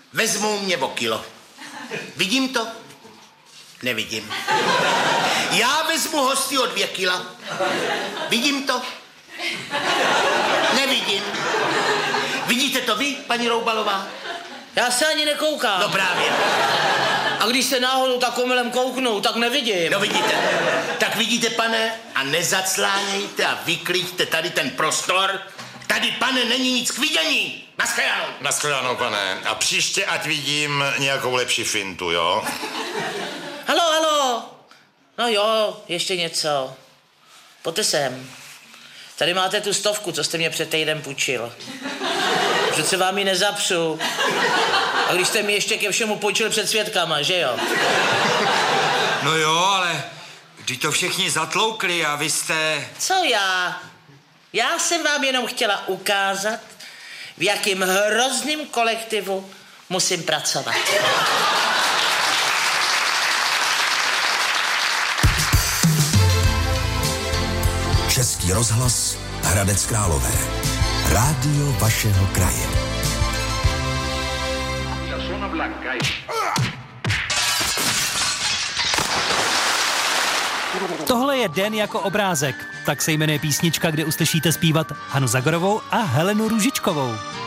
vezmou mě o kilo. Vidím to? Nevidím. Já vezmu hosty o 2 kila. Vidím to? Nevidím. Vidíte to vy, paní Roubalová? Já se ani nekoukám. No právě. A když se náhodou tak omylem kouknu, tak nevidím. No vidíte. Tak vidíte, pane, a nezaclánějte a vyklíďte tady ten prostor. Tady, pane, není nic k vidění. Naschledanou. Naschledanou, pane. A příště ať vidím nějakou lepší fintu, jo? Haló. No jo, ještě něco. Pojďte sem. Tady máte tu 100, co jste mě před týdnem půjčil. Přece vám ji nezapřu. A když jste mi ještě ke všemu půjčil před svědkama, že jo? No jo, ale vždyť to všichni zatloukli a vy jste... Co já? Já jsem vám jenom chtěla ukázat, v jakým hrozným kolektivu musím pracovat. Český rozhlas, Hradec Králové. Rádio vašeho kraje. Tohle je Den jako obrázek. Tak se jmenuje písnička, kde uslyšíte zpívat Hanu Zagorovou a Helenu Růžičkovou.